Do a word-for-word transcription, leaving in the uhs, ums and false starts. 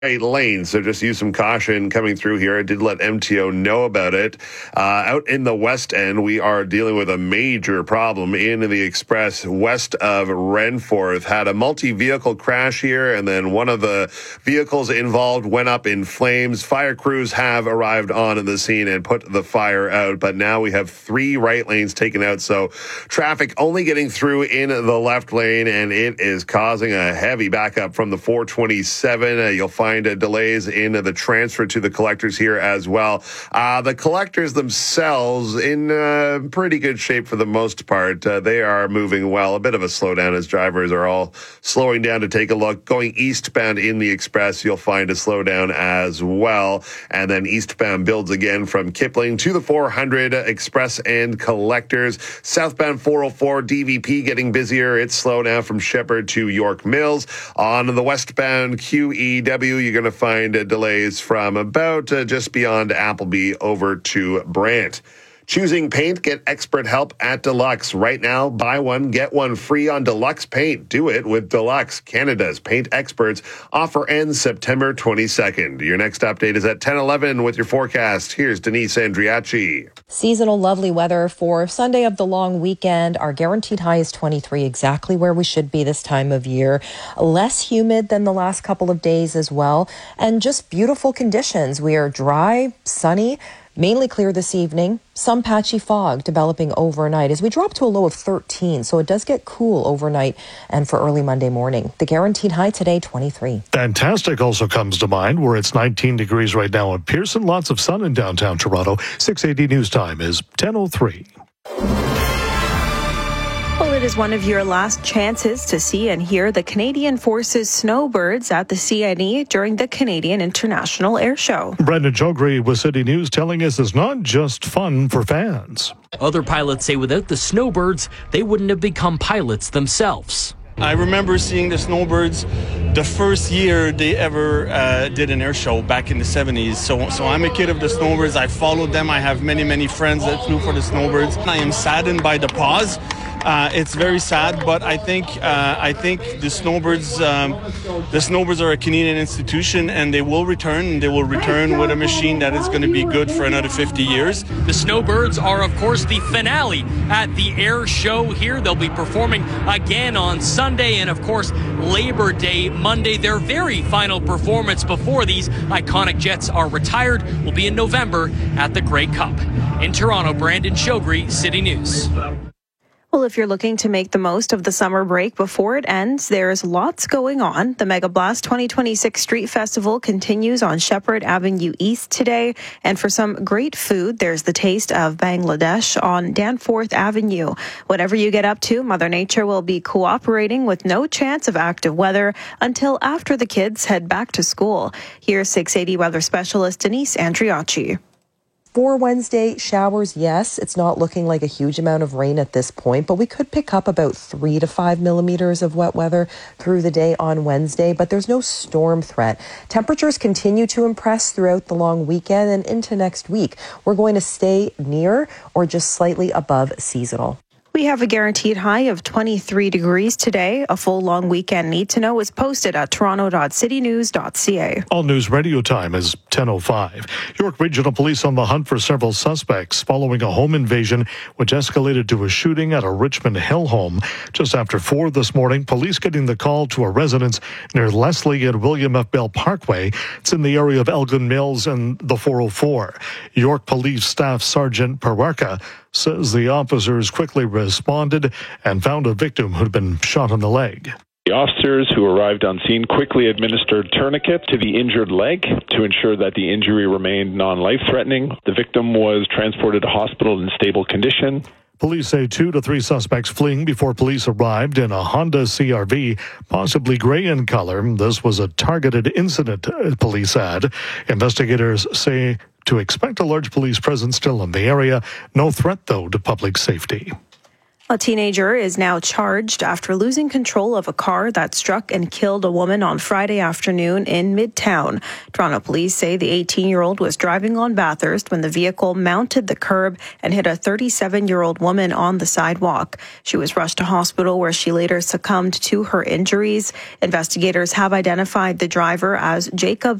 lane, so just use some caution coming through here. I did let M T O know about it. Uh, out in the west end, we are dealing with a major problem in the express west of Renforth. Had a multi-vehicle crash here, and then one of the vehicles involved went up in flames. Fire crews have arrived on the scene and put the fire out, but now we have three right lanes taken out, so traffic only getting through in the left lane, and it is causing a heavy backup from the four twenty-seven. Uh, you'll find Uh, delays in uh, the transfer to the collectors here as well. Uh, the collectors themselves in uh, pretty good shape for the most part. Uh, they are moving well. A bit of a slowdown as drivers are all slowing down to take a look. Going eastbound in the express, you'll find a slowdown as well. And then eastbound builds again from Kipling to the four hundred express and collectors. Southbound four oh four D V P getting busier. It's slow now from Shepherd to York Mills. On the westbound Q E W, you're going to find uh, delays from about uh, just beyond Appleby over to Brant. Choosing paint, get expert help at Deluxe. Right now, buy one, get one free on Deluxe Paint. Do it with Deluxe, Canada's paint experts. Offer ends September twenty-second. Your next update is at ten eleven with your forecast. Here's Denise Andriachi. Seasonal lovely weather for Sunday of the long weekend. Our guaranteed high is twenty-three, exactly where we should be this time of year. Less humid than the last couple of days as well. And just beautiful conditions. We are dry, sunny, mainly clear this evening. Some patchy fog developing overnight as we drop to a low of thirteen. So it does get cool overnight and for early Monday morning. The guaranteed high today, twenty-three. Fantastic also comes to mind where it's nineteen degrees right now in Pearson. Lots of sun in downtown Toronto. six eighty news time is ten oh three. Well, it is one of your last chances to see and hear the Canadian Forces snowbirds at the C N E during the Canadian International Air Show. Brendan Chogri with City News telling us it's not just fun for fans. Other pilots say without the snowbirds, they wouldn't have become pilots themselves. I remember seeing the snowbirds the first year they ever uh, did an air show back in the seventies. So, so I'm a kid of the snowbirds. I followed them. I have many, many friends that flew for the snowbirds. I am saddened by the pause. Uh, it's very sad, but I think uh, I think the snowbirds um, the snowbirds are a Canadian institution, and they will return. And they will return with a machine that is going to be good for another fifty years. The snowbirds are, of course, the finale at the air show here. They'll be performing again on Sunday, and of course, Labor Day Monday. Their very final performance before these iconic jets are retired will be in November at the Grey Cup. In Toronto, Brandon Chogri, City News. Well, if you're looking to make the most of the summer break before it ends, there's lots going on. The Mega Blast twenty twenty-six Street Festival continues on Shepherd Avenue East today. And for some great food, there's the Taste of Bangladesh on Danforth Avenue. Whatever you get up to, Mother Nature will be cooperating with no chance of active weather until after the kids head back to school. Here's six eighty weather specialist Denise Andriachi. For Wednesday, showers, yes. It's not looking like a huge amount of rain at this point, but we could pick up about three to five millimeters of wet weather through the day on Wednesday, but there's no storm threat. Temperatures continue to impress throughout the long weekend and into next week. We're going to stay near or just slightly above seasonal. We have a guaranteed high of twenty-three degrees today. A full long weekend need to know is posted at toronto dot city news dot c a. All news radio time is ten oh five. York Regional Police on the hunt for several suspects following a home invasion which escalated to a shooting at a Richmond Hill home. Just after four this morning, police getting the call to a residence near Leslie and William F. Bell Parkway. It's in the area of Elgin Mills and the four oh four. York Police Staff Sergeant Perwarka says the officers quickly responded and found a victim who'd been shot in the leg. The officers who arrived on scene quickly administered tourniquet to the injured leg to ensure that the injury remained non-life-threatening. The victim was transported to hospital in stable condition. Police say two to three suspects fleeing before police arrived in a Honda C R V, possibly gray in color. This was a targeted incident, police add. Investigators say to expect a large police presence still in the area. No threat, though, to public safety. A teenager is now charged after losing control of a car that struck and killed a woman on Friday afternoon in Midtown. Toronto police say the eighteen-year-old was driving on Bathurst when the vehicle mounted the curb and hit a thirty-seven-year-old woman on the sidewalk. She was rushed to hospital where she later succumbed to her injuries. Investigators have identified the driver as Jacob